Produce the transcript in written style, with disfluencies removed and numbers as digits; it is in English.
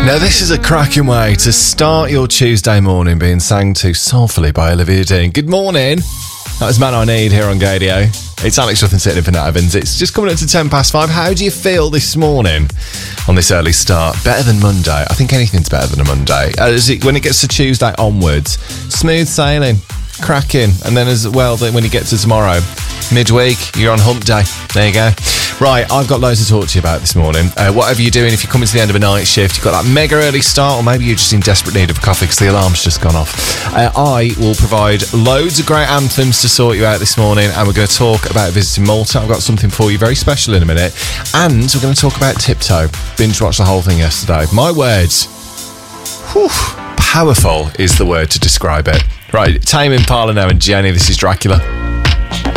Now this is a cracking way to start your Tuesday morning, being sang to soulfully by Olivia Dean. Good morning. That was Man I Need here on Gadio. It's Alex Ruffin sitting in for Nat Evans. It's just coming up to 5:10. How do you feel this morning on this early start? Better than Monday? I think anything's better than a Monday. When it gets to Tuesday onwards, smooth sailing, cracking. And then as well, when you get to tomorrow, midweek, you're on hump day. There you go. Right, I've got loads to talk to you about this morning. Whatever you're doing, if you're coming to the end of a night shift, you've got that mega early start, or maybe you're just in desperate need of a coffee because the alarm's just gone off. I will provide loads of great anthems to sort you out this morning, and we're going to talk about visiting Malta. I've got something for you very special in a minute. And we're going to talk about Tiptoe. Binge watched the whole thing yesterday. My words. Whew, powerful is the word to describe it. Right, Tame Impala now and Jenny, this is Dracula.